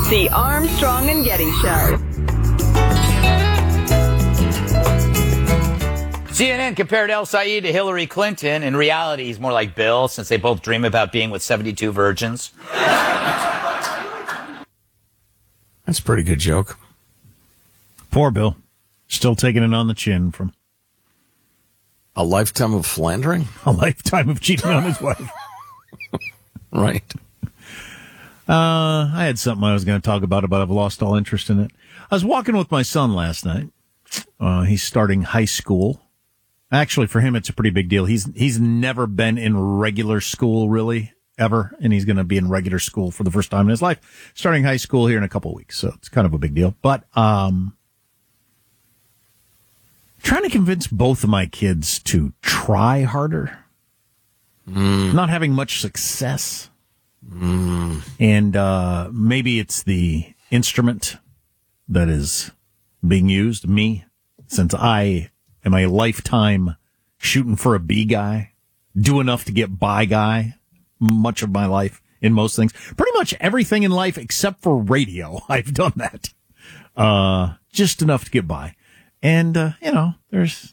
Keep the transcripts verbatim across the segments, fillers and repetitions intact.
The Armstrong and Getty Show. C N N compared El Sayed to Hillary Clinton. In reality, he's more like Bill, since they both dream about being with seventy-two virgins. That's a pretty good joke. Poor Bill. Still taking it on the chin from a lifetime of philandering? A lifetime of cheating on his wife. Right. Uh, I had something I was going to talk about, but I've lost all interest in it. I was walking with my son last night. Uh, he's starting high school. Actually, for him, it's a pretty big deal. He's he's never been in regular school, really, ever, and he's going to be in regular school for the first time in his life, starting high school here in a couple of weeks. So it's kind of a big deal. But um, trying to convince both of my kids to try harder, mm. not having much success, mm. and uh, maybe it's the instrument that is being used, me, since I am a lifetime shooting for a B guy, do enough to get by guy, much of my life in most things. Pretty much everything in life except for radio, I've done that. Uh, just enough to get by. And, uh, you know, there's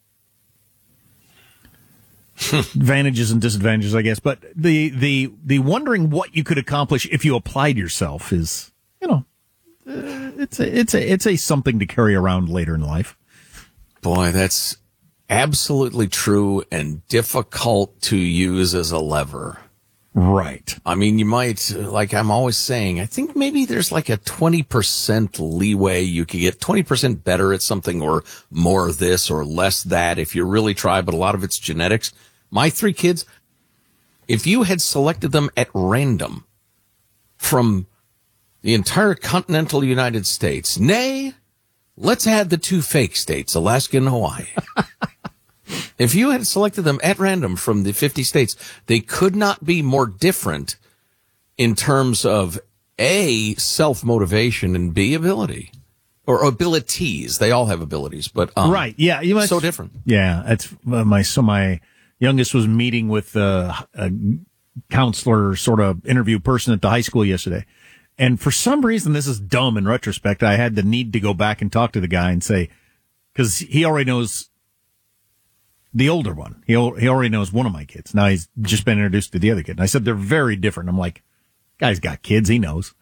advantages and disadvantages, I guess. But the, the, the wondering what you could accomplish if you applied yourself is, you know, uh, it's a, it's a, it's a something to carry around later in life. Boy, that's absolutely true and difficult to use as a lever. Right. I mean, you might, like I'm always saying, I think maybe there's like a twenty percent leeway. You could get twenty percent better at something or more of this or less that if you really try, but a lot of it's genetics. My three kids, if you had selected them at random from the entire continental United States, nay, let's add the two fake states, Alaska and Hawaii. If you had selected them at random from the fifty states, they could not be more different in terms of A, self-motivation, and B, ability. Or abilities. They all have abilities, but um, right, yeah, you must, so different. Yeah, it's uh, my so my youngest was meeting with uh, a counselor sort of interview person at the high school yesterday. And for some reason, this is dumb in retrospect, I had the need to go back and talk to the guy and say, because he already knows the older one. He he already knows one of my kids. Now he's just been introduced to the other kid. And I said, they're very different. I'm like, guy's got kids. He knows.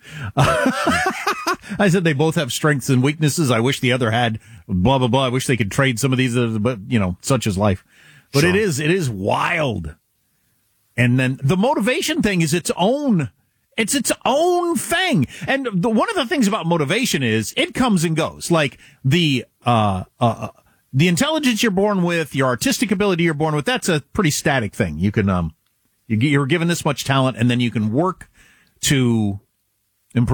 I said, they both have strengths and weaknesses. I wish the other had blah, blah, blah. I wish they could trade some of these, but you know, such is life. But sure. it is, it is wild. And then the motivation thing is its own It's its own thing. And the, one of the things about motivation is it comes and goes. Like the, uh, uh, the intelligence you're born with, your artistic ability you're born with, that's a pretty static thing. You can, um, you, you're given this much talent and then you can work to